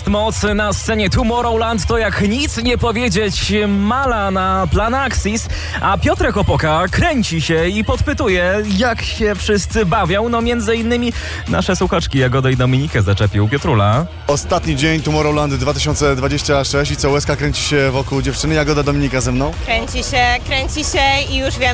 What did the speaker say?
moc na scenie Tomorrowland, to jak nic nie powiedzieć Mala na Plan Axis, a Piotrek Opoka kręci się i podpytuje, jak się wszyscy bawią. No między innymi nasze słuchaczki Jagodę i Dominikę zaczepił. Piotrula. Ostatni dzień Tomorrowland 2026 i co, łezka kręci się wokół dziewczyny. Jagoda, Dominika ze mną. Kręci się i już wiem,